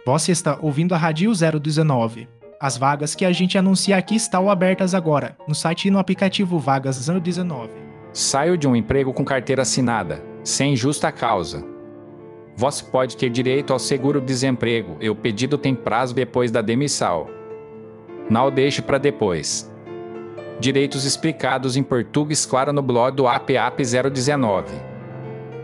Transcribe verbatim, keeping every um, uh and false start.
Você está ouvindo a Rádio zero dezenove. As vagas que a gente anuncia aqui estão abertas agora, no site e no aplicativo Vagas zero dezenove. Saio de um emprego com carteira assinada, sem justa causa. Você pode ter direito ao seguro-desemprego e o pedido tem prazo depois da demissão. Não deixe para depois. Direitos explicados em português claro no blog do A P A P zero dezenove.